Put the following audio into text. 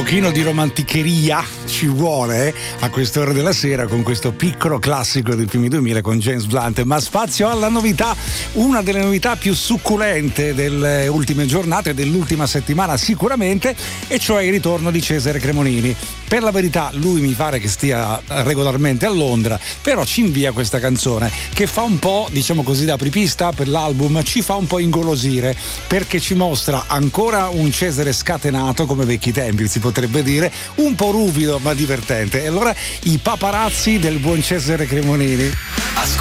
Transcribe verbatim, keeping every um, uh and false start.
pochino di romanticheria ci vuole eh, a quest'ora della sera con questo piccolo classico dei primi duemila con James Blunt, ma spazio alla novità, una delle novità più succulente delle ultime giornate, dell'ultima settimana sicuramente, e cioè il ritorno di Cesare Cremonini. Per la verità lui mi pare che stia regolarmente a Londra, però ci invia questa canzone che fa un po', diciamo così, da apripista per l'album, ci fa un po' ingolosire perché ci mostra ancora un Cesare scatenato come vecchi tempi, si potrebbe dire, un po' ruvido ma divertente. E allora i paparazzi del buon Cesare Cremonini. Ascolta